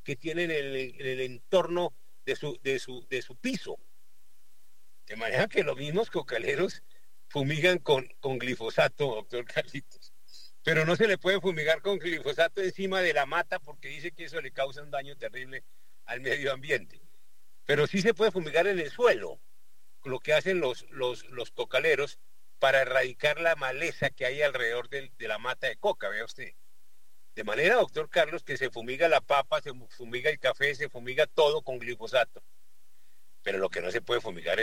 que tienen en el entorno de su piso. De manera que los mismos cocaleros fumigan con glifosato, doctor Carlitos. Pero no se le puede fumigar con glifosato encima de la mata porque dice que eso le causa un daño terrible al medio ambiente. Pero sí se puede fumigar en el suelo, lo que hacen los cocaleros para erradicar la maleza que hay alrededor de la mata de coca, vea usted. De manera, doctor Carlos, que se fumiga la papa, se fumiga el café, se fumiga todo con glifosato. Pero lo que no se puede fumigar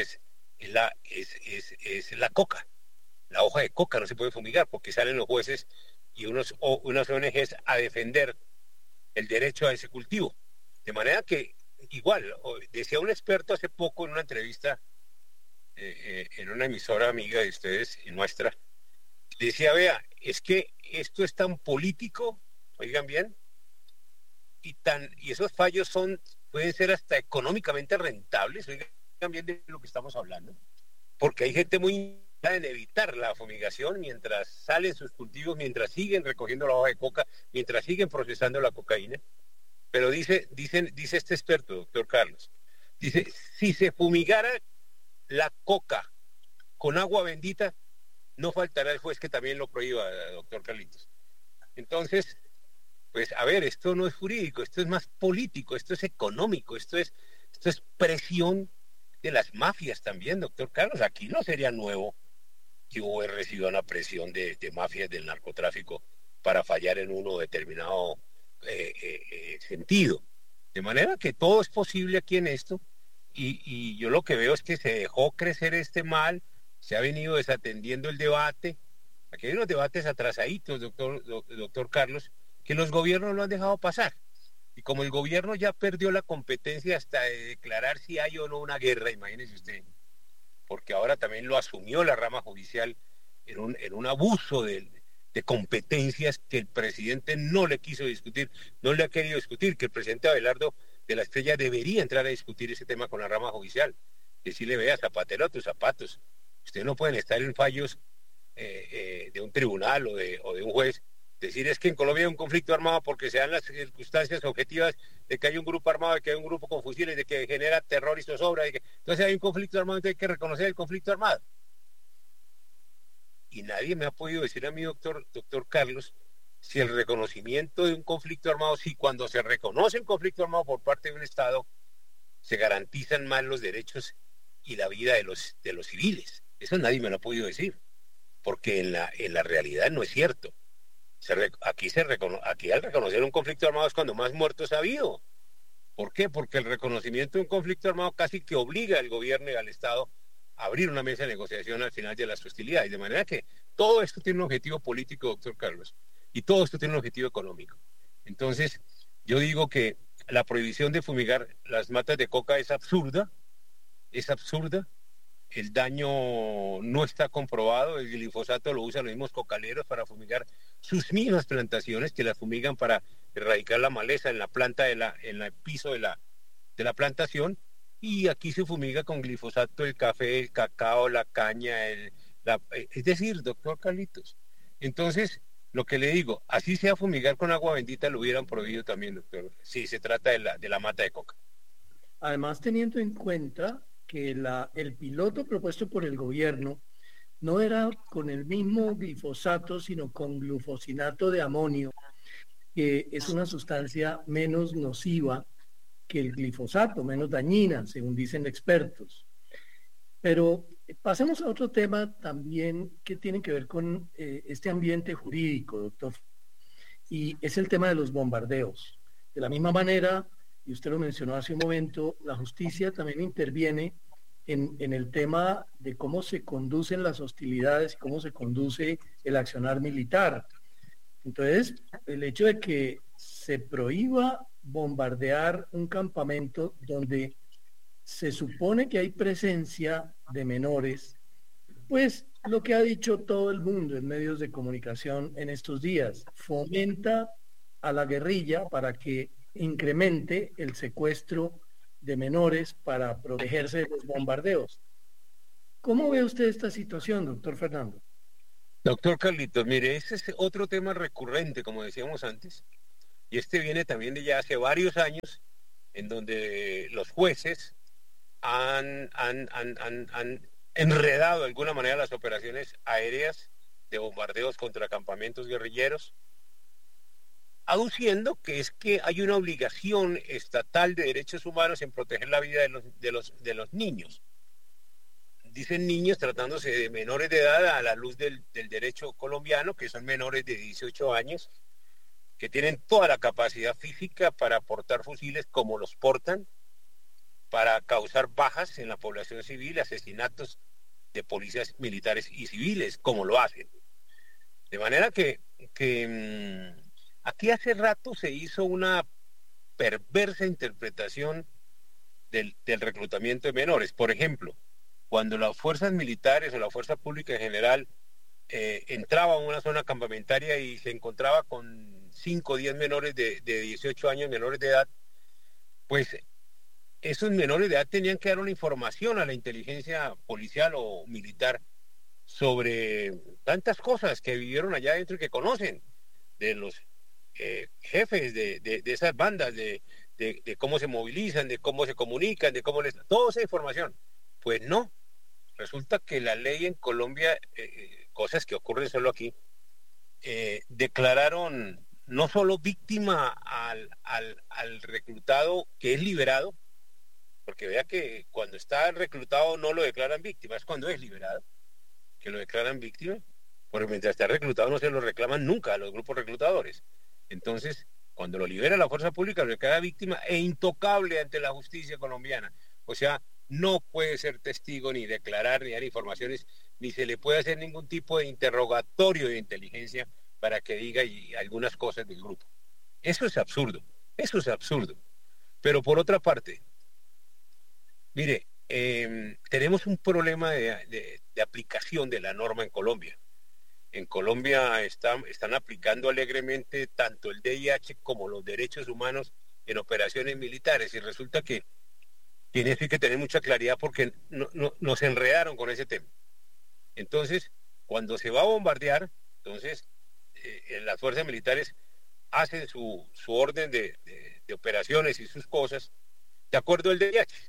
es la coca. La hoja de coca no se puede fumigar porque salen los jueces y unas ONGs a defender el derecho a ese cultivo. De manera que, igual, decía un experto hace poco en una entrevista en una emisora amiga de ustedes y nuestra, decía, vea, es que esto es tan político, oigan bien, y esos fallos pueden ser hasta económicamente rentables, oigan bien de lo que estamos hablando, porque hay gente muy interesada en evitar la fumigación mientras salen sus cultivos, mientras siguen recogiendo la hoja de coca, mientras siguen procesando la cocaína. Pero dice este experto, doctor Carlos, dice, si se fumigara la coca con agua bendita, no faltará el juez que también lo prohíba, doctor Carlitos. Entonces, pues a ver, esto no es jurídico, esto es más político, esto es económico, esto es presión de las mafias también, doctor Carlos. Aquí no sería nuevo que hubo recibido una presión de mafias del narcotráfico para fallar en uno determinado sentido. De manera que todo es posible aquí en esto, y yo lo que veo es que se dejó crecer este mal, se ha venido desatendiendo el debate. Aquí hay unos debates atrasaditos, doctor Carlos, que los gobiernos lo han dejado pasar. Y como el gobierno ya perdió la competencia hasta de declarar si hay o no una guerra, imagínese usted, porque ahora también lo asumió la rama judicial en un abuso de competencias que el presidente no le quiso discutir, no le ha querido discutir, que el presidente Abelardo de la Estrella debería entrar a discutir ese tema con la rama judicial. Decirle, vea, zapatero a tus zapatos. Ustedes no pueden estar en fallos de un tribunal o de un juez. Decir es que en Colombia hay un conflicto armado porque se dan las circunstancias objetivas de que hay un grupo armado, de que hay un grupo con fusiles, de que genera terror y zozobra, entonces hay un conflicto armado, entonces hay que reconocer el conflicto armado. Y nadie me ha podido decir a mí, doctor Carlos, si el reconocimiento de un conflicto armado, si cuando se reconoce un conflicto armado por parte de un Estado, se garantizan más los derechos y la vida de los civiles. Eso nadie me lo ha podido decir, porque en la realidad no es cierto. Aquí al reconocer un conflicto armado es cuando más muertos ha habido. ¿Por qué? Porque el reconocimiento de un conflicto armado casi que obliga al gobierno y al Estado a abrir una mesa de negociación al final de las hostilidades. De manera que todo esto tiene un objetivo político, doctor Carlos, y todo esto tiene un objetivo económico. Entonces, yo digo que la prohibición de fumigar las matas de coca es absurda, el daño no está comprobado, el glifosato lo usan los mismos cocaleros para fumigar sus mismas plantaciones, que las fumigan para erradicar la maleza en la planta en el piso de la plantación, y aquí se fumiga con glifosato el café, el cacao, la caña, es decir, doctor Carlitos. Entonces, lo que le digo, así sea fumigar con agua bendita, lo hubieran prohibido también, doctor, si se trata de la mata de coca. Además, teniendo en cuenta que el piloto propuesto por el gobierno no era con el mismo glifosato, sino con glufosinato de amonio, que es una sustancia menos nociva que el glifosato, menos dañina, según dicen expertos. Pero pasemos a otro tema también que tiene que ver con este ambiente jurídico, doctor, y es el tema de los bombardeos. De la misma manera, y usted lo mencionó hace un momento, la justicia también interviene en el tema de cómo se conducen las hostilidades y cómo se conduce el accionar militar. Entonces, el hecho de que se prohíba bombardear un campamento donde se supone que hay presencia de menores, pues lo que ha dicho todo el mundo en medios de comunicación en estos días, fomenta a la guerrilla para que incremente el secuestro de menores para protegerse de los bombardeos. ¿Cómo ve usted esta situación, doctor Fernando? Doctor Carlitos, mire, ese es otro tema recurrente, como decíamos antes, Y este viene también de ya hace varios años, en donde los jueces han enredado de alguna manera las operaciones aéreas de bombardeos contra campamentos guerrilleros, aduciendo que es que hay una obligación estatal de derechos humanos en proteger la vida de los niños. Dicen niños tratándose de menores de edad a la luz del derecho colombiano, que son menores de 18 años, que tienen toda la capacidad física para portar fusiles como los portan, para causar bajas en la población civil, asesinatos de policías militares y civiles, como lo hacen. De manera que aquí hace rato se hizo una perversa interpretación del reclutamiento de menores. Por ejemplo, cuando las fuerzas militares o la fuerza pública en general entraba a una zona campamentaria y se encontraba con 5 o 10 menores de 18 años, menores de edad, pues esos menores de edad tenían que dar una información a la inteligencia policial o militar sobre tantas cosas que vivieron allá adentro y que conocen de los jefes de esas bandas, de cómo se movilizan, de cómo se comunican, de cómo les... toda esa información. Pues no, resulta que la ley en Colombia, cosas que ocurren solo aquí, declararon no solo víctima al reclutado que es liberado, porque vea que cuando está reclutado no lo declaran víctima, es cuando es liberado que lo declaran víctima, porque mientras está reclutado no se lo reclaman nunca a los grupos reclutadores. Entonces, cuando lo libera la fuerza pública, lo declara víctima e intocable ante la justicia colombiana. O sea, no puede ser testigo, ni declarar, ni dar informaciones, ni se le puede hacer ningún tipo de interrogatorio de inteligencia para que diga algunas cosas del grupo. Eso es absurdo, eso es absurdo. Pero por otra parte, mire, tenemos un problema de aplicación de la norma en Colombia. En Colombia están aplicando alegremente tanto el DIH como los derechos humanos en operaciones militares, y resulta que en eso hay que tener mucha claridad porque nos enredaron con ese tema. Entonces, cuando se va a bombardear, entonces las fuerzas militares hacen su orden de operaciones y sus cosas de acuerdo al DIH.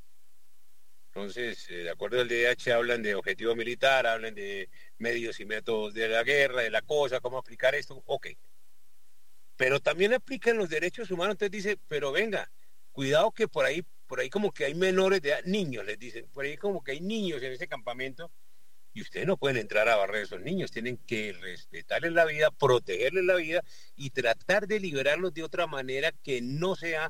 Entonces, de acuerdo al DIH hablan de objetivo militar, hablan de medios y métodos de la guerra, de la cosa, cómo aplicar esto, ok. Pero también aplican los derechos humanos, entonces dice, pero venga, cuidado que por ahí como que hay menores de edad, niños les dicen, por ahí como que hay niños en ese campamento, y ustedes no pueden entrar a barrer a esos niños, tienen que respetarles la vida, protegerles la vida y tratar de liberarlos de otra manera que no sea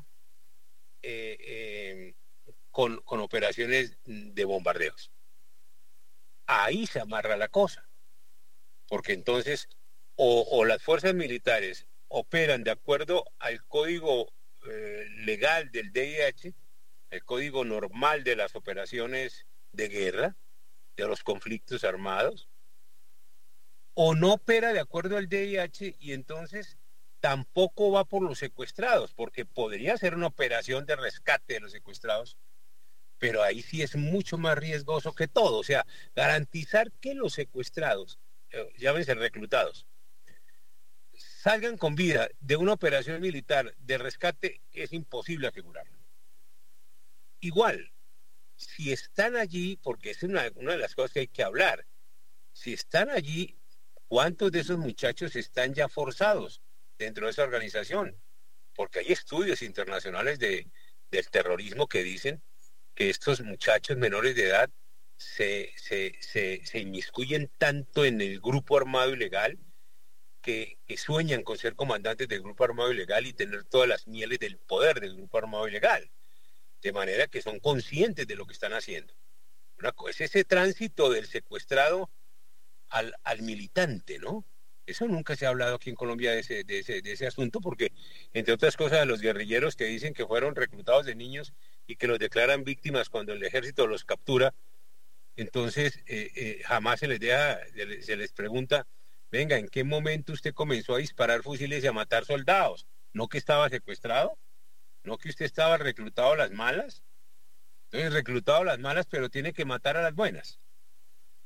con operaciones de bombardeos. Ahí se amarra la cosa, porque entonces o las fuerzas militares operan de acuerdo al código legal del DIH, el código normal de las operaciones de guerra, de los conflictos armados, o no opera de acuerdo al DIH y entonces tampoco va por los secuestrados, porque podría ser una operación de rescate de los secuestrados, pero ahí sí es mucho más riesgoso que todo. O sea, garantizar que los secuestrados, llámense reclutados, salgan con vida de una operación militar de rescate es imposible asegurarlo. Igual, si están allí, porque es una de las cosas que hay que hablar, si están allí, ¿cuántos de esos muchachos están ya forzados dentro de esa organización? Porque hay estudios internacionales del terrorismo que dicen que estos muchachos menores de edad se inmiscuyen tanto en el grupo armado ilegal que sueñan con ser comandantes del grupo armado ilegal y tener todas las mieles del poder del grupo armado ilegal, de manera que son conscientes de lo que están haciendo. Una cosa es ese tránsito del secuestrado al militante, ¿no? Eso nunca se ha hablado aquí en Colombia de ese asunto, porque, entre otras cosas, los guerrilleros que dicen que fueron reclutados de niños y que los declaran víctimas cuando el ejército los captura, entonces jamás se les pregunta, venga, ¿en qué momento usted comenzó a disparar fusiles y a matar soldados? ¿No que estaba secuestrado? ¿No que usted estaba reclutado a las malas? Entonces, reclutado a las malas, pero tiene que matar a las buenas.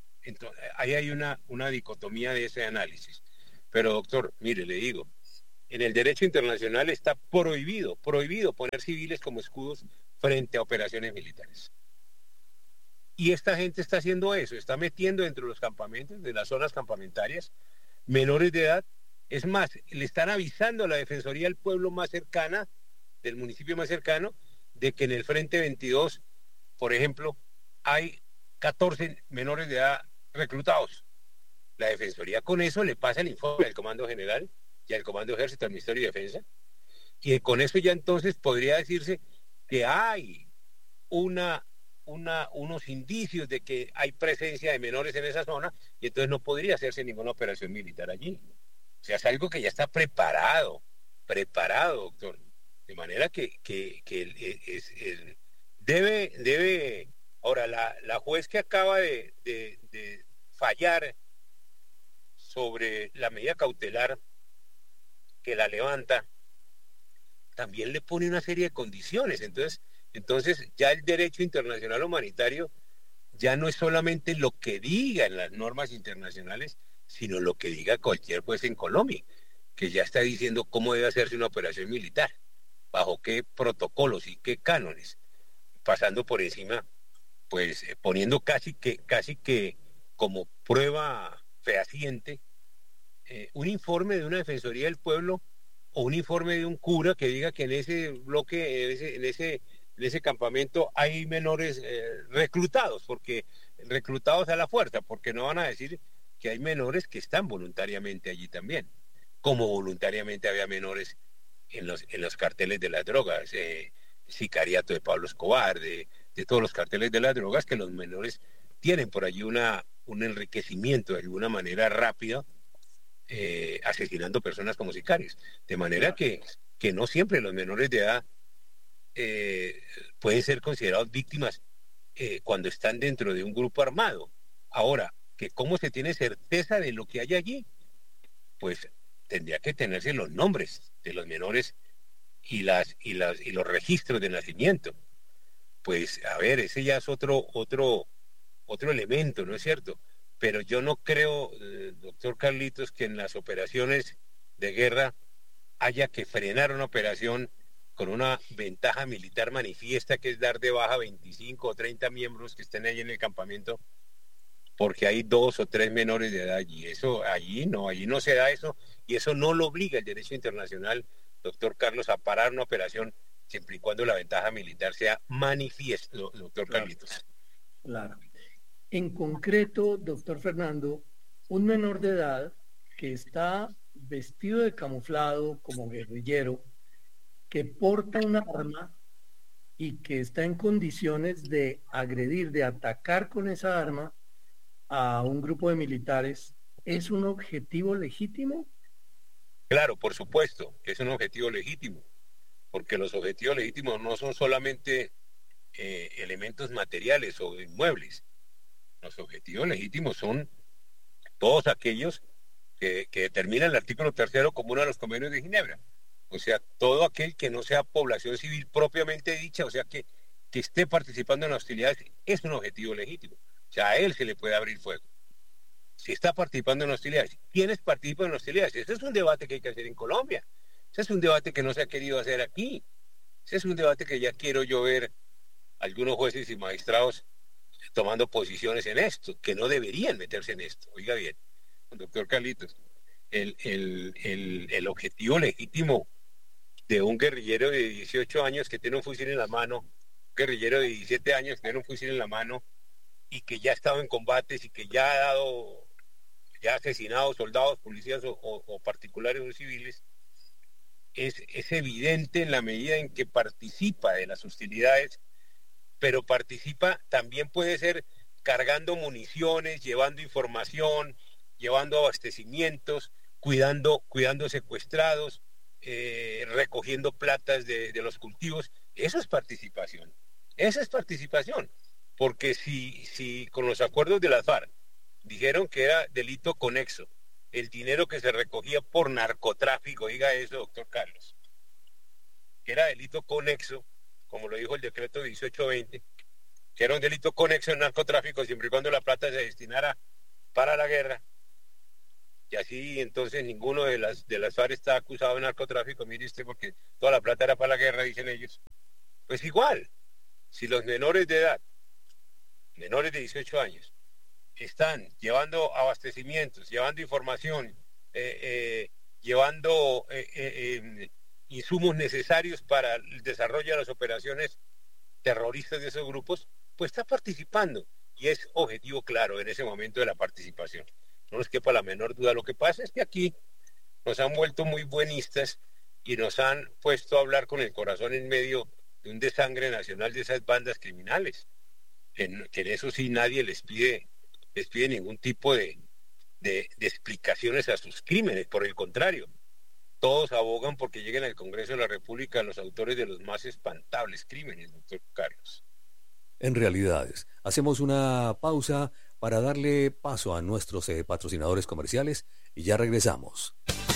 Entonces, ahí hay una dicotomía de ese análisis. Pero, doctor, mire, le digo, en el derecho internacional está prohibido poner civiles como escudos frente a operaciones militares. Y esta gente está haciendo eso, está metiendo dentro de los campamentos, de las zonas campamentarias, menores de edad. Es más, le están avisando a la Defensoría del Pueblo más cercana, del municipio más cercano, de que en el Frente 22, por ejemplo, hay 14 menores de edad reclutados. La Defensoría con eso le pasa el informe al Comando General y al Comando Ejército, al Ministerio de Defensa, y con eso ya entonces podría decirse que hay unos indicios de que hay presencia de menores en esa zona, y entonces no podría hacerse ninguna operación militar allí. O sea, es algo que ya está preparado, doctor. De manera que debe. Ahora, la juez que acaba de fallar sobre la medida cautelar que la levanta, también le pone una serie de condiciones. Entonces ya el derecho internacional humanitario ya no es solamente lo que diga en las normas internacionales, sino lo que diga cualquier juez en Colombia, que ya está diciendo cómo debe hacerse una operación militar, bajo qué protocolos y qué cánones, pasando por encima, pues poniendo casi que como prueba fehaciente un informe de una Defensoría del Pueblo o un informe de un cura que diga que en ese bloque, en ese campamento hay menores reclutados a la fuerza, porque no van a decir que hay menores que están voluntariamente allí también, como voluntariamente había menores en los carteles de las drogas, sicariato de Pablo Escobar, de todos los carteles de las drogas, que los menores tienen por allí un enriquecimiento de alguna manera rápida, asesinando personas como sicarios. De manera que no siempre los menores de edad pueden ser considerados víctimas cuando están dentro de un grupo armado. Ahora, que cómo se tiene certeza de lo que hay allí, pues tendría que tenerse los nombres de los menores y los registros de nacimiento. Pues a ver, ese ya es otro elemento, ¿no es cierto? Pero yo no creo, doctor Carlitos, que en las operaciones de guerra haya que frenar una operación con una ventaja militar manifiesta, que es dar de baja 25 o 30 miembros que estén ahí en el campamento, porque hay 2 o 3 menores de edad allí. Allí no se da eso, y eso no lo obliga el derecho internacional, doctor Carlos, a parar una operación siempre y cuando la ventaja militar sea manifiesta, doctor Carlitos. Claro. En concreto, doctor Fernando, un menor de edad que está vestido de camuflado como guerrillero, que porta una arma y que está en condiciones de agredir, de atacar con esa arma a un grupo de militares, ¿es un objetivo legítimo? Claro, por supuesto, es un objetivo legítimo, porque los objetivos legítimos no son solamente elementos materiales o inmuebles. Los objetivos legítimos son todos aquellos que determina el artículo 3º como uno de los convenios de Ginebra. O sea, todo aquel que no sea población civil propiamente dicha, o sea, que esté participando en hostilidades, es un objetivo legítimo. O sea, a él se le puede abrir fuego. Si está participando en hostilidades, ¿quiénes participan en hostilidades? Ese es un debate que hay que hacer en Colombia. Ese es un debate que no se ha querido hacer aquí. Ese es un debate que ya quiero yo ver algunos jueces y magistrados tomando posiciones en esto, que no deberían meterse en esto. Oiga bien, doctor Carlitos, el objetivo legítimo de un guerrillero de 18 años que tiene un fusil en la mano, un guerrillero de 17 años que tiene un fusil en la mano y que ya ha estado en combates y que ya ha asesinado soldados, policías o particulares o civiles, es evidente en la medida en que participa de las hostilidades, pero participa, también puede ser cargando municiones, llevando información, llevando abastecimientos, cuidando secuestrados, recogiendo platas de los cultivos. Eso es participación. Porque si con los acuerdos de las FARC dijeron que era delito conexo el dinero que se recogía por narcotráfico, diga eso, doctor Carlos, que era delito conexo, como lo dijo el decreto 1820, que era un delito conexo en narcotráfico siempre y cuando la plata se destinara para la guerra. y así entonces ninguno de las FARC está acusado de narcotráfico, mire usted, porque toda la plata era para la guerra, dicen ellos. Pues igual, si los menores de edad, menores de 18 años, están llevando abastecimientos, llevando información, llevando insumos necesarios para el desarrollo de las operaciones terroristas de esos grupos, pues está participando y es objetivo claro en ese momento de la participación. No nos quepa la menor duda. Lo que pasa es que aquí nos han vuelto muy buenistas y nos han puesto a hablar con el corazón en medio de un desangre nacional de esas bandas criminales. Que en eso sí nadie les pide ningún tipo de explicaciones a sus crímenes. Por el contrario, todos abogan porque lleguen al Congreso de la República los autores de los más espantables crímenes, doctor Carlos. En realidades, hacemos una pausa para darle paso a nuestros patrocinadores comerciales y ya regresamos.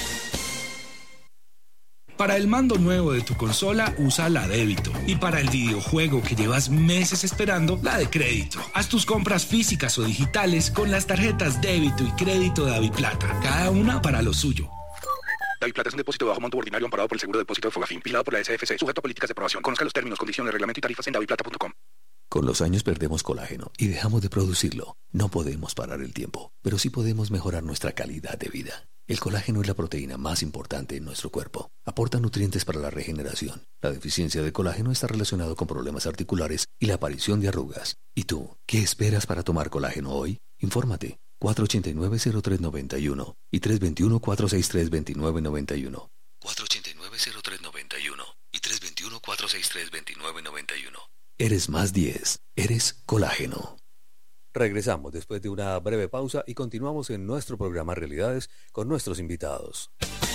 Para el mando nuevo de tu consola, usa la débito. Y para el videojuego que llevas meses esperando, la de crédito. Haz tus compras físicas o digitales con las tarjetas débito y crédito de DaviPlata, cada una para lo suyo. DaviPlata es un depósito de bajo monto ordinario amparado por el Seguro de Depósito de Fogafín, vigilado por la SFC, sujeto a políticas de aprobación. Conozca los términos, condiciones, reglamento y tarifas en daviplata.com. Con los años perdemos colágeno y dejamos de producirlo. No podemos parar el tiempo, pero sí podemos mejorar nuestra calidad de vida. El colágeno es la proteína más importante en nuestro cuerpo. Aporta nutrientes para la regeneración. La deficiencia de colágeno está relacionado con problemas articulares y la aparición de arrugas. ¿Y tú, qué esperas para tomar colágeno hoy? Infórmate. 489-0391 y 321-463-2991. 489-0391 y 321-463-2991. Eres más 10. Eres colágeno. Regresamos después de una breve pausa y continuamos en nuestro programa Realidades con nuestros invitados.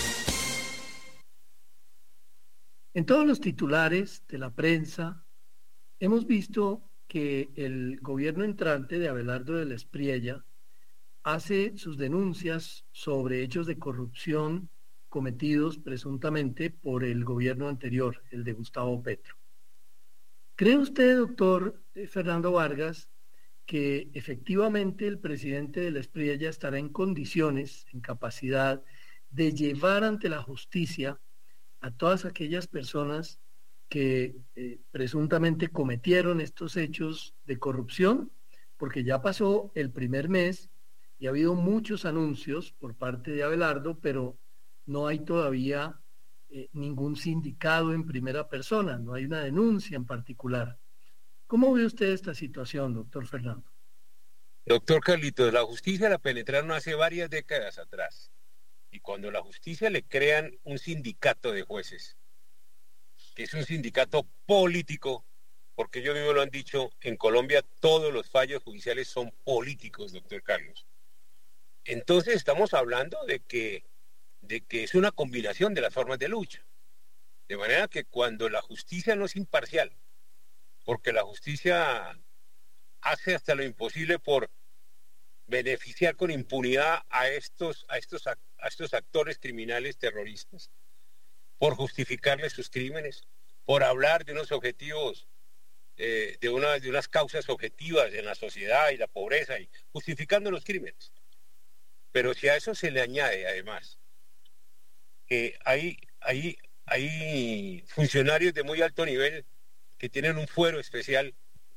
En todos los titulares de la prensa hemos visto que el gobierno entrante de Abelardo de la Espriella hace sus denuncias sobre hechos de corrupción cometidos presuntamente por el gobierno anterior, el de Gustavo Petro. ¿Cree usted, doctor Fernando Vargas, que efectivamente el presidente de la Espriella estará en condiciones, en capacidad de llevar ante la justicia a todas aquellas personas que presuntamente cometieron estos hechos de corrupción? Porque ya pasó el primer mes y ha habido muchos anuncios por parte de Abelardo, pero no hay todavía ningún sindicado en primera persona, no hay una denuncia en particular. ¿Cómo ve usted esta situación, doctor Fernando? Doctor Carlitos, la justicia la penetraron hace varias décadas atrás. Y cuando a la justicia le crean un sindicato de jueces, que es un sindicato político, porque ellos mismos lo han dicho, en Colombia todos los fallos judiciales son políticos, doctor Carlos. Entonces estamos hablando de que es una combinación de las formas de lucha. De manera que cuando la justicia no es imparcial, porque la justicia hace hasta lo imposible por beneficiar con impunidad a estos actores criminales terroristas, por justificarles sus crímenes, por hablar de unos objetivos, de unas causas objetivas en la sociedad y la pobreza, y justificando los crímenes. Pero si a eso se le añade además que hay funcionarios de muy alto nivel que tienen un fuero especial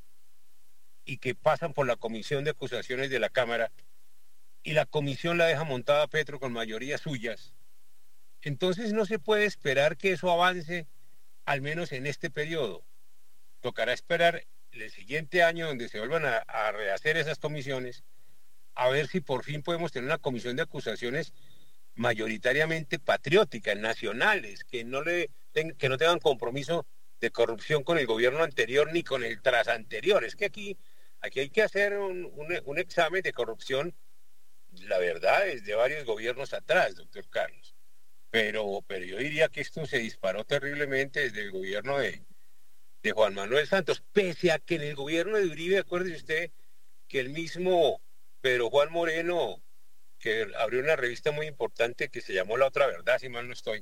y que pasan por la comisión de acusaciones de la Cámara, y la comisión la deja montada a Petro con mayorías suyas, entonces no se puede esperar que eso avance, al menos en este periodo. Tocará esperar el siguiente año, donde se vuelvan a rehacer esas comisiones, a ver si por fin podemos tener una comisión de acusaciones mayoritariamente patrióticas, nacionales, que no tengan compromiso de corrupción con el gobierno anterior ni con el trasanterior. Es que aquí hay que hacer un examen de corrupción, la verdad, es de varios gobiernos atrás, doctor Carlos. Pero yo diría que esto se disparó terriblemente desde el gobierno de Juan Manuel Santos, pese a que en el gobierno de Uribe, acuérdese usted que el mismo Pedro Juan Moreno, que abrió una revista muy importante que se llamó La Otra Verdad, si mal no estoy,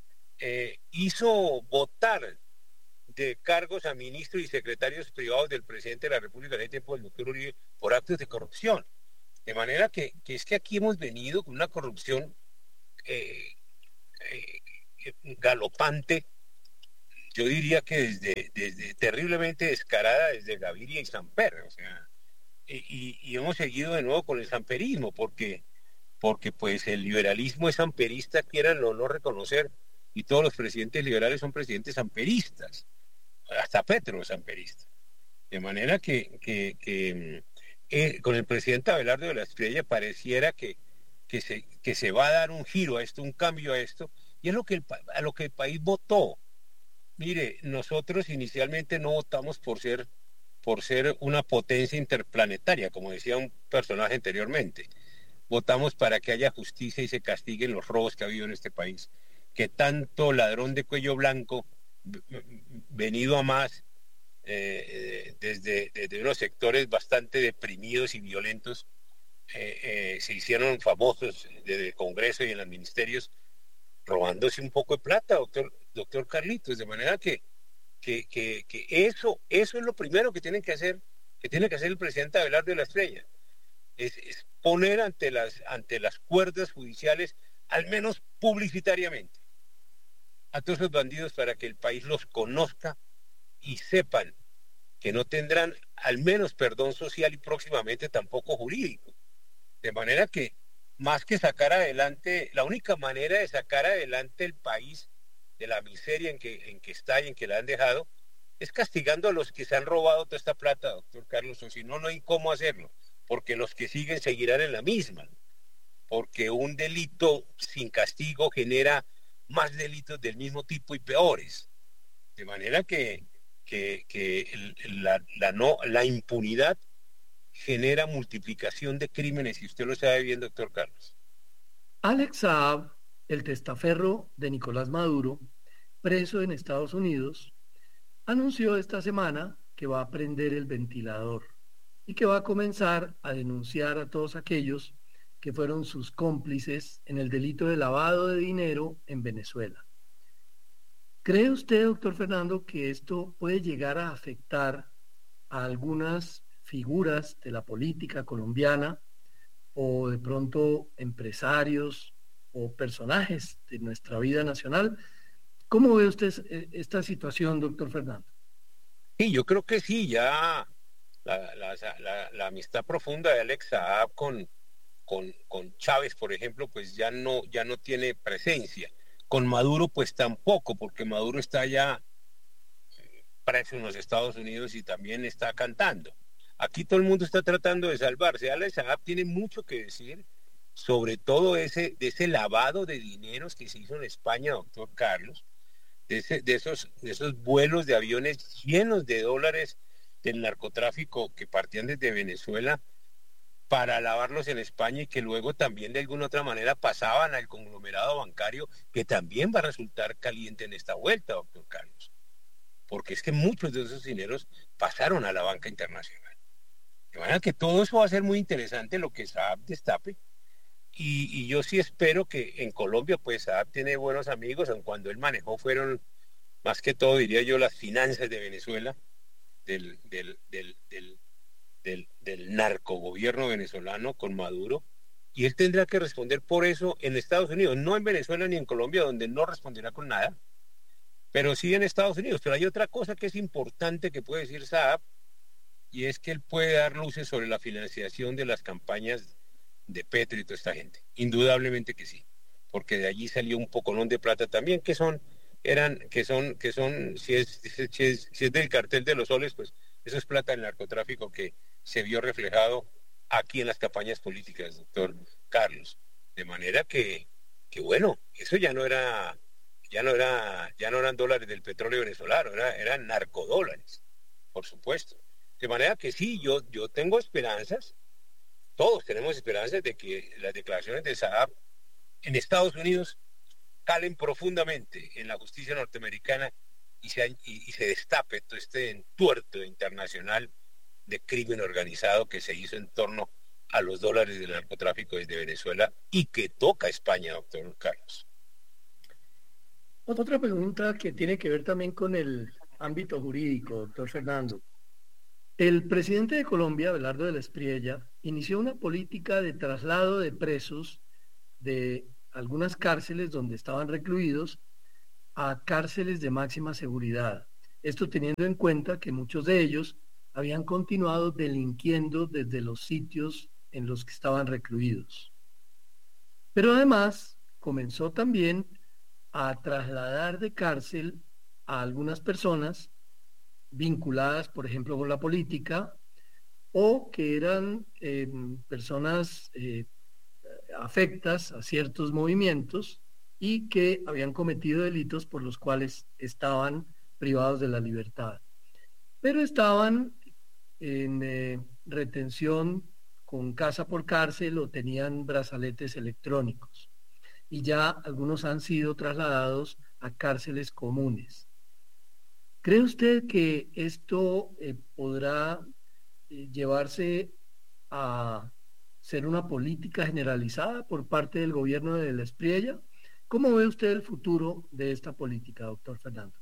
hizo votar de cargos a ministros y secretarios privados del presidente de la República en el tiempo del doctor Uribe por actos de corrupción. De manera que es que aquí hemos venido con una corrupción eh, galopante, yo diría que desde terriblemente descarada desde Gaviria y Samper, o sea, y hemos seguido de nuevo con el samperismo, porque pues el liberalismo es samperista, quieran o no reconocer, y todos los presidentes liberales son presidentes samperistas, hasta Petro es samperista. De manera que con el presidente Abelardo de la Estrella pareciera que se va a dar un giro a esto, un cambio a esto, y es a lo que el país votó. Mire, nosotros inicialmente no votamos por ser una potencia interplanetaria, como decía un personaje anteriormente. Votamos para que haya justicia y se castiguen los robos que ha habido en este país. Que tanto ladrón de cuello blanco, venido a más, desde unos sectores bastante deprimidos y violentos, se hicieron famosos desde el Congreso y en los ministerios, robándose un poco de plata, doctor Carlitos, de manera que eso es lo primero que tiene que hacer el presidente Abelardo de la Estrella, es poner ante las cuerdas judiciales, al menos publicitariamente, a todos los bandidos para que el país los conozca y sepan que no tendrán al menos perdón social y próximamente tampoco jurídico. De manera que más que sacar adelante, la única manera de sacar adelante el país de la miseria en que está y en que la han dejado, es castigando a los que se han robado toda esta plata, doctor Carlos, o si no, no hay cómo hacerlo, porque los que siguen seguirán en la misma, porque un delito sin castigo genera más delitos del mismo tipo y peores. De manera que la impunidad genera multiplicación de crímenes, y usted lo sabe bien, doctor Carlos. Alex Saab, el testaferro de Nicolás Maduro, preso en Estados Unidos, anunció esta semana que va a prender el ventilador y que va a comenzar a denunciar a todos aquellos que fueron sus cómplices en el delito de lavado de dinero en Venezuela. ¿Cree usted, doctor Fernando, que esto puede llegar a afectar a algunas figuras de la política colombiana o de pronto empresarios o personajes de nuestra vida nacional? ¿Cómo ve usted esta situación, doctor Fernando? Sí, yo creo que sí, ya la amistad profunda de Alex Saab con Chávez, por ejemplo, pues ya no tiene presencia. Con Maduro, pues tampoco, porque Maduro está ya preso en los Estados Unidos y también está cantando. Aquí todo el mundo está tratando de salvarse. Alex Saab tiene mucho que decir sobre todo de ese lavado de dineros que se hizo en España, doctor Carlos, de esos vuelos de aviones llenos de dólares del narcotráfico que partían desde Venezuela para lavarlos en España y que luego también de alguna otra manera pasaban al conglomerado bancario, que también va a resultar caliente en esta vuelta, doctor Carlos, porque es que muchos de esos dineros pasaron a la banca internacional. De manera que todo eso va a ser muy interesante, lo que Saab destape, y yo sí espero que en Colombia, pues Saab tiene buenos amigos, aun cuando él manejó fueron, más que todo, diría yo, las finanzas de Venezuela, del narcogobierno venezolano con Maduro, y él tendrá que responder por eso en Estados Unidos, no en Venezuela ni en Colombia, donde no responderá con nada, pero sí en Estados Unidos. Pero hay otra cosa que es importante que puede decir Saab, y es que él puede dar luces sobre la financiación de las campañas de Petro y toda esta gente. Indudablemente que sí, porque de allí salió un poconón de plata también, si es del cartel de los soles, pues eso es plata del narcotráfico que se vio reflejado aquí en las campañas políticas, doctor Carlos. De manera que bueno, eso ya no eran dólares del petróleo venezolano, eran narcodólares, por supuesto. De manera que sí, yo tengo esperanzas, todos tenemos esperanzas de que las declaraciones de Saab en Estados Unidos calen profundamente en la justicia norteamericana y se destape todo este entuerto internacional de crimen organizado que se hizo en torno a los dólares del narcotráfico desde Venezuela y que toca a España, doctor Carlos. Otra pregunta que tiene que ver también con el ámbito jurídico, doctor Fernando. El presidente de Colombia, Abelardo de la Espriella, inició una política de traslado de presos de algunas cárceles donde estaban recluidos a cárceles de máxima seguridad. Esto teniendo en cuenta que muchos de ellos habían continuado delinquiendo desde los sitios en los que estaban recluidos. Pero además comenzó también a trasladar de cárcel a algunas personas vinculadas, por ejemplo, con la política, o que eran personas afectas a ciertos movimientos y que habían cometido delitos por los cuales estaban privados de la libertad. Pero estaban en retención con casa por cárcel o tenían brazaletes electrónicos. Y ya algunos han sido trasladados a cárceles comunes. ¿Cree usted que esto podrá llevarse a ser una política generalizada por parte del gobierno de la Espriella? ¿Cómo ve usted el futuro de esta política, doctor Fernando?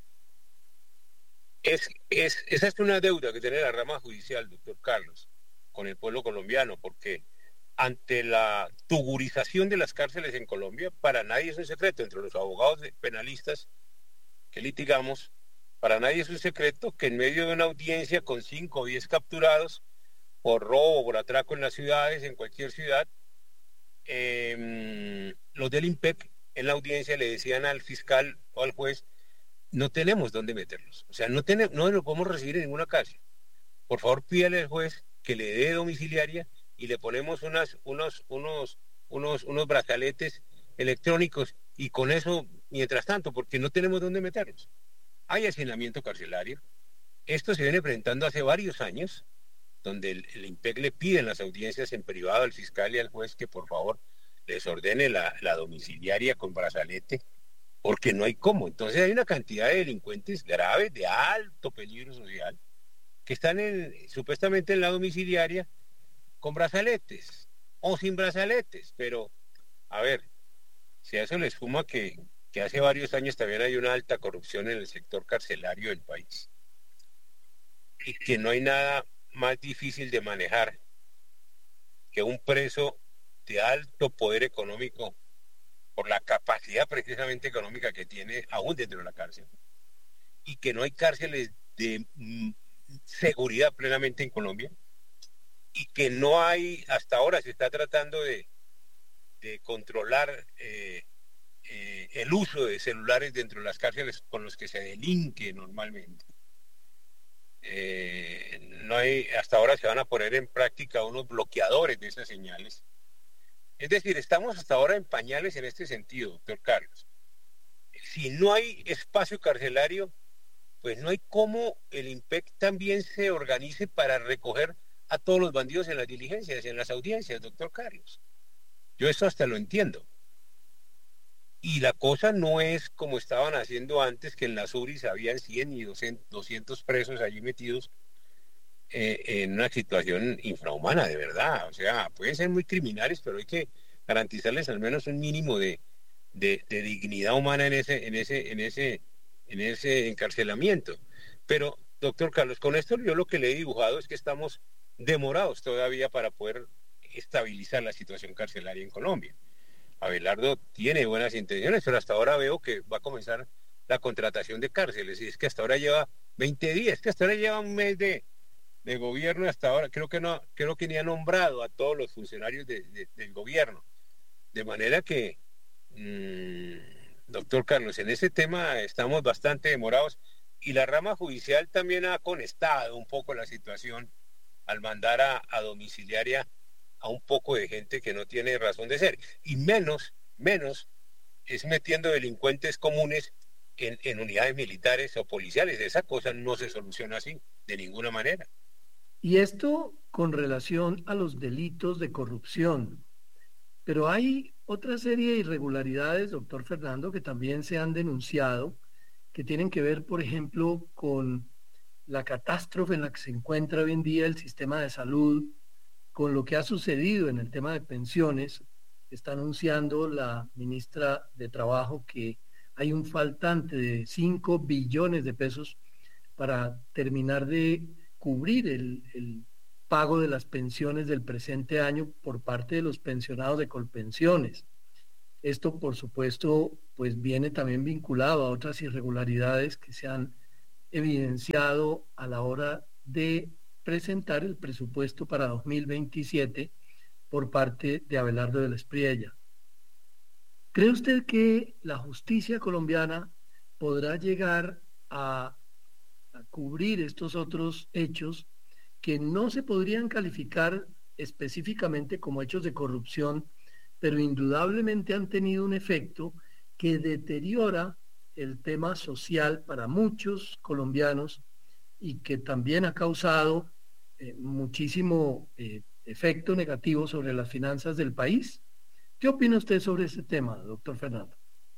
Esa es una deuda que tiene la rama judicial, doctor Carlos, con el pueblo colombiano, porque ante la tugurización de las cárceles en Colombia, para nadie es un secreto, entre los abogados penalistas que litigamos, para nadie es un secreto que en medio de una audiencia con 5 o 10 capturados por robo, por atraco en las ciudades, en cualquier ciudad, los del IMPEC en la audiencia le decían al fiscal o al juez: no tenemos dónde meterlos, o sea, no lo podemos recibir en ninguna cárcel. Por favor, pídale al juez que le dé domiciliaria y le ponemos unos brazaletes electrónicos, y con eso, mientras tanto, porque no tenemos dónde meterlos. Hay hacinamiento carcelario. Esto se viene presentando hace varios años, donde el IMPEC le pide en las audiencias en privado al fiscal y al juez que por favor les ordene la domiciliaria con brazalete, porque no hay cómo. Entonces hay una cantidad de delincuentes graves, de alto peligro social, que están supuestamente en la domiciliaria con brazaletes o sin brazaletes. Pero, a ver, si a eso le suma que hace varios años también hay una alta corrupción en el sector carcelario del país, y que no hay nada más difícil de manejar que un preso de alto poder económico, por la capacidad precisamente económica que tiene aún dentro de la cárcel, y que no hay cárceles de seguridad plenamente en Colombia, y que no hay, hasta ahora se está tratando de controlar el uso de celulares dentro de las cárceles con los que se delinque normalmente. No hay, hasta ahora se van a poner en práctica unos bloqueadores de esas señales. Es decir, estamos hasta ahora en pañales en este sentido, doctor Carlos. Si no hay espacio carcelario, pues no hay cómo el IMPEC también se organice para recoger a todos los bandidos en las diligencias, en las audiencias, doctor Carlos. Yo eso hasta lo entiendo. Y la cosa no es como estaban haciendo antes, que en las URIs habían 100 y 200 presos allí metidos en una situación infrahumana, de verdad. O sea, pueden ser muy criminales, pero hay que garantizarles al menos un mínimo de dignidad humana en ese encarcelamiento. Pero, doctor Carlos, con esto yo lo que le he dibujado es que estamos demorados todavía para poder estabilizar la situación carcelaria en Colombia. Abelardo tiene buenas intenciones, pero hasta ahora veo que va a comenzar la contratación de cárceles, y es que hasta ahora lleva 20 días, que hasta ahora lleva un mes de gobierno, hasta ahora creo que ni ha nombrado a todos los funcionarios del gobierno. De manera que, doctor Carlos, en ese tema estamos bastante demorados, y la rama judicial también ha conestado un poco la situación al mandar a domiciliaria a un poco de gente que no tiene razón de ser, y menos es metiendo delincuentes comunes en unidades militares o policiales. Esa cosa no se soluciona así, de ninguna manera. Y esto con relación a los delitos de corrupción. Pero hay otra serie de irregularidades, doctor Fernando, que también se han denunciado, que tienen que ver, por ejemplo, con la catástrofe en la que se encuentra hoy en día el sistema de salud, con lo que ha sucedido en el tema de pensiones. Está anunciando la ministra de Trabajo que hay un faltante de 5 billones de pesos para terminar de cubrir el pago de las pensiones del presente año por parte de los pensionados de Colpensiones. Esto, por supuesto, pues viene también vinculado a otras irregularidades que se han evidenciado a la hora de presentar el presupuesto para 2027 por parte de Abelardo de la Espriella. ¿Cree usted que la justicia colombiana podrá llegar a cubrir estos otros hechos que no se podrían calificar específicamente como hechos de corrupción, pero indudablemente han tenido un efecto que deteriora el tema social para muchos colombianos y que también ha causado muchísimo efecto negativo sobre las finanzas del país? ¿Qué opina usted sobre ese tema, doctor Fernando?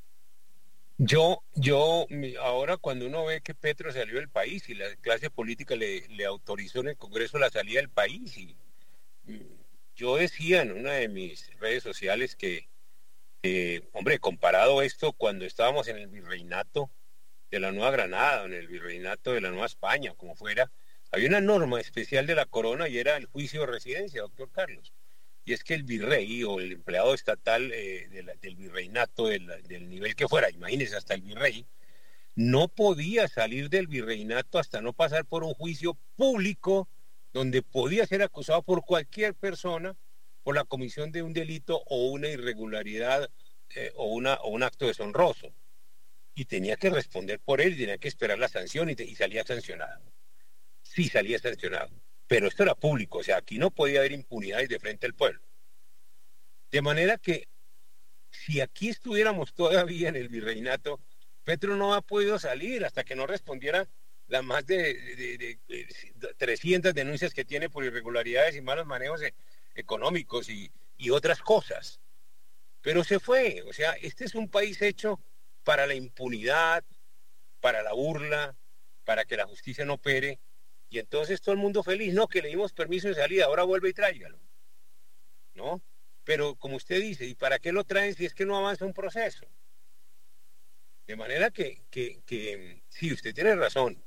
Ahora cuando uno ve que Petro salió del país y la clase política le autorizó en el Congreso la salida del país, y yo decía en una de mis redes sociales que, hombre, comparado esto cuando estábamos en el virreinato de la Nueva Granada, en el virreinato de la Nueva España, como fuera, había una norma especial de la corona y era el juicio de residencia, doctor Carlos. Y es que el virrey o el empleado estatal del virreinato, del nivel que fuera, imagínense, hasta el virrey, no podía salir del virreinato hasta no pasar por un juicio público donde podía ser acusado por cualquier persona por la comisión de un delito o una irregularidad o un acto deshonroso. Y tenía que responder por él, y tenía que esperar la sanción y salía sancionado. Sí, salía sancionado. Pero esto era público, o sea, aquí no podía haber impunidad de frente al pueblo. De manera que si aquí estuviéramos todavía en el virreinato, Petro no ha podido salir hasta que no respondiera las más de 300 denuncias que tiene por irregularidades y malos manejos económicos y otras cosas. Pero se fue, o sea, este es un país hecho para la impunidad, para la burla, para que la justicia no opere. Y entonces todo el mundo feliz, no, que le dimos permiso de salida, ahora vuelve y tráigalo, ¿no? Pero como usted dice, ¿y para qué lo traen si es que no avanza un proceso? De manera que sí, usted tiene razón.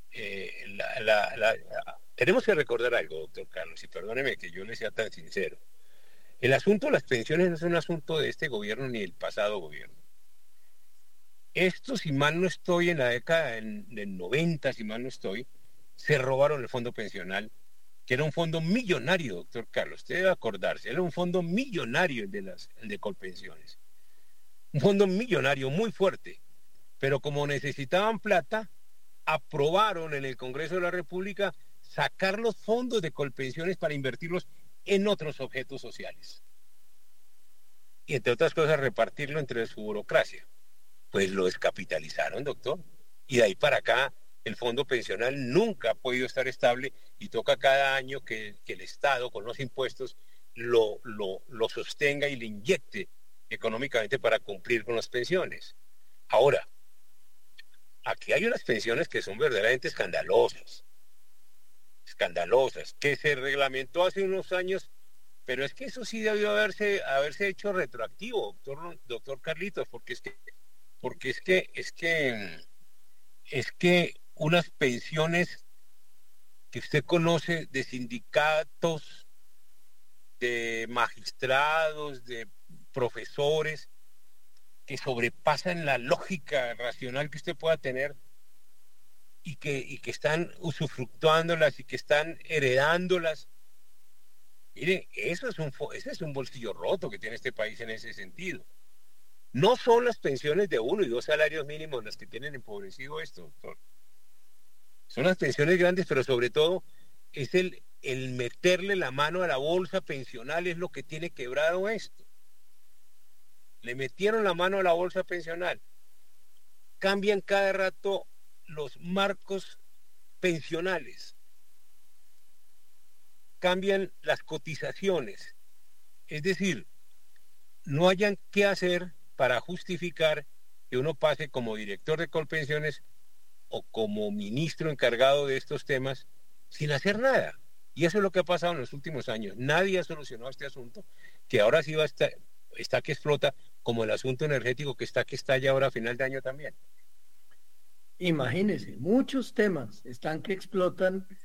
Tenemos que recordar algo, doctor Carlos, y perdóneme que yo le sea tan sincero. El asunto de las pensiones no es un asunto de este gobierno ni del pasado gobierno. Esto, si mal no estoy, en la década del 90, si mal no estoy, se robaron el fondo pensional, que era un fondo millonario, doctor Carlos, usted debe acordarse, era un fondo millonario el de Colpensiones. Un fondo millonario muy fuerte, pero como necesitaban plata, aprobaron en el Congreso de la República sacar los fondos de Colpensiones para invertirlos en otros objetos sociales. Y entre otras cosas, repartirlo entre su burocracia. Pues lo descapitalizaron, doctor. Y de ahí para acá, el fondo pensional nunca ha podido estar estable y toca cada año que el Estado, con los impuestos, lo sostenga y le inyecte económicamente para cumplir con las pensiones. Ahora, aquí hay unas pensiones que son verdaderamente escandalosas, que se reglamentó hace unos años, pero es que eso sí debió haberse hecho retroactivo, doctor Carlitos, porque es que unas pensiones que usted conoce de sindicatos, de magistrados, de profesores, que sobrepasan la lógica racional que usted pueda tener y que están usufructuándolas y que están heredándolas. Mire, ese es un bolsillo roto que tiene este país en ese sentido. No son las pensiones de 1 y 2 salarios mínimos las que tienen empobrecido esto, doctor. Son las pensiones grandes, pero sobre todo es el meterle la mano a la bolsa pensional es lo que tiene quebrado esto. Le metieron la mano a la bolsa pensional. Cambian cada rato los marcos pensionales. Cambian las cotizaciones. Es decir, no hayan qué hacer para justificar que uno pase como director de Colpensiones o como ministro encargado de estos temas sin hacer nada. Y eso es lo que ha pasado en los últimos años. Nadie ha solucionado este asunto, que ahora sí está que explota, como el asunto energético que estalla ahora a final de año también. Imagínense, muchos temas están que explotan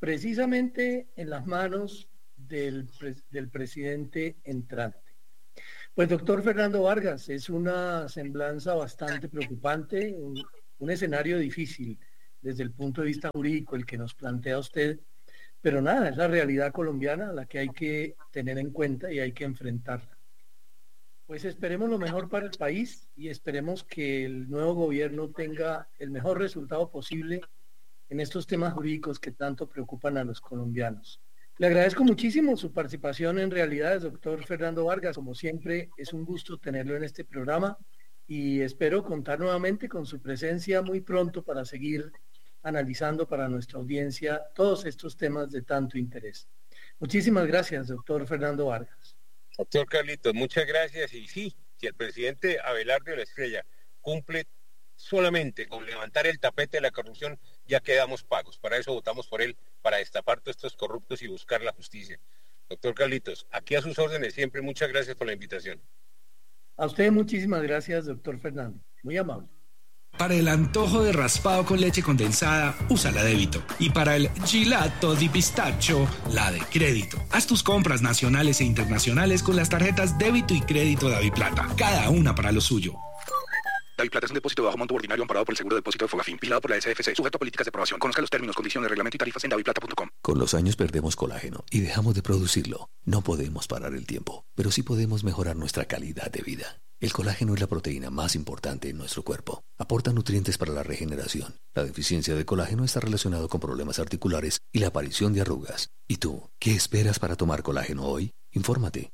precisamente en las manos del presidente entrante. Pues doctor Fernando Vargas, es una semblanza bastante preocupante, un escenario difícil desde el punto de vista jurídico el que nos plantea usted, pero nada, es la realidad colombiana la que hay que tener en cuenta y hay que enfrentarla. Pues esperemos lo mejor para el país y esperemos que el nuevo gobierno tenga el mejor resultado posible en estos temas jurídicos que tanto preocupan a los colombianos. Le agradezco muchísimo su participación en Realidades, doctor Fernando Vargas. Como siempre, es un gusto tenerlo en este programa y espero contar nuevamente con su presencia muy pronto para seguir analizando para nuestra audiencia todos estos temas de tanto interés. Muchísimas gracias, doctor Fernando Vargas. Doctor Carlitos, muchas gracias. Y sí, si el presidente Abelardo de la Espriella cumple solamente con levantar el tapete de la corrupción, ya quedamos pagos. Para eso votamos por él, para destapar todos estos corruptos y buscar la justicia. Doctor Carlitos, aquí a sus órdenes siempre. Muchas gracias por la invitación. A usted muchísimas gracias, doctor Fernando. Muy amable. Para el antojo de raspado con leche condensada, usa la débito. Y para el gelato di pistacho, la de crédito. Haz tus compras nacionales e internacionales con las tarjetas débito y crédito de Daviplata. Cada una para lo suyo. Daviplata es un depósito de bajo monto ordinario amparado por el Seguro de Depósito de Fogafín, vigilado por la SFC, sujeto a políticas de aprobación. Conozca los términos, condiciones, reglamento y tarifas en daviplata.com. Con los años perdemos colágeno y dejamos de producirlo. No podemos parar el tiempo, pero sí podemos mejorar nuestra calidad de vida. El colágeno es la proteína más importante en nuestro cuerpo. Aporta nutrientes para la regeneración. La deficiencia de colágeno está relacionado con problemas articulares y la aparición de arrugas. ¿Y tú, qué esperas para tomar colágeno hoy? Infórmate.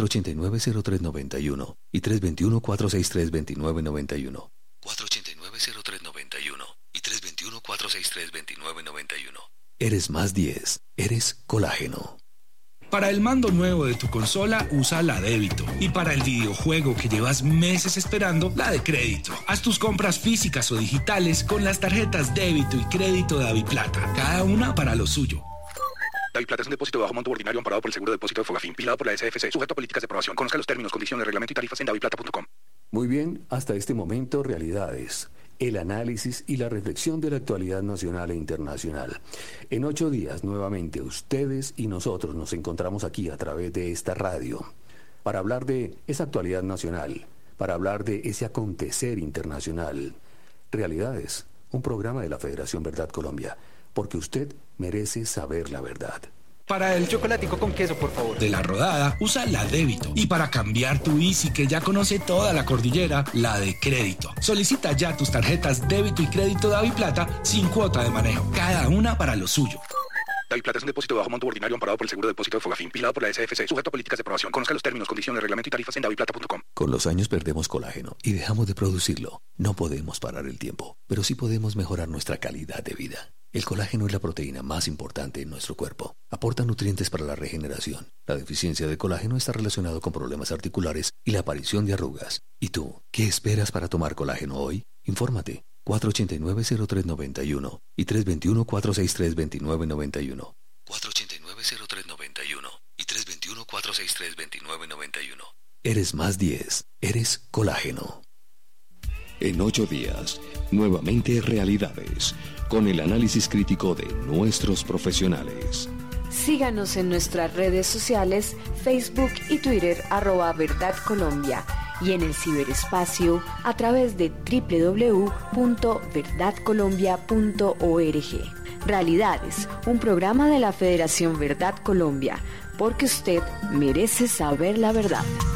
489-0391 y 321-463-2991. 489-0391 y 321-463-2991. Eres más 10. Eres colágeno. Para el mando nuevo de tu consola, usa la débito. Y para el videojuego que llevas meses esperando, la de crédito. Haz tus compras físicas o digitales con las tarjetas débito y crédito de Daviplata. Cada una para lo suyo. Daviplata es un depósito de bajo monto ordinario amparado por el Seguro de Depósito de Fogafín, vigilado por la SFC, sujeto a políticas de aprobación. Conozca los términos, condiciones, reglamento y tarifas en daviplata.com. Muy bien, hasta este momento, Realidades. El análisis y la reflexión de la actualidad nacional e internacional. En 8 días, nuevamente, ustedes y nosotros nos encontramos aquí a través de esta radio para hablar de esa actualidad nacional, para hablar de ese acontecer internacional. Realidades, un programa de la Federación Verdad Colombia, porque usted merece saber la verdad. Para el chocolatico con queso, por favor. De la rodada, usa la débito. Y para cambiar tu Easy, que ya conoce toda la cordillera, la de crédito. Solicita ya tus tarjetas débito y crédito de Daviplata sin cuota de manejo. Cada una para lo suyo. Daviplata es un depósito de bajo monto ordinario amparado por el Seguro de Depósito de Fogafín, vigilado por la SFC, sujeto a políticas de aprobación. Conozca los términos, condiciones, reglamento y tarifas en daviplata.com. Con los años perdemos colágeno y dejamos de producirlo. No podemos parar el tiempo, pero sí podemos mejorar nuestra calidad de vida. El colágeno es la proteína más importante en nuestro cuerpo. Aporta nutrientes para la regeneración. La deficiencia de colágeno está relacionado con problemas articulares y la aparición de arrugas. ¿Y tú, qué esperas para tomar colágeno hoy? Infórmate. 489-0391 y 321-463-2991. 489-0391 y 321-463-2991. Eres más 10. Eres colágeno. En 8 días, nuevamente Realidades, con el análisis crítico de nuestros profesionales. Síganos en nuestras redes sociales, Facebook y Twitter, @Verdad Colombia, y en el ciberespacio a través de www.verdadcolombia.org. Realidades, un programa de la Federación Verdad Colombia, porque usted merece saber la verdad.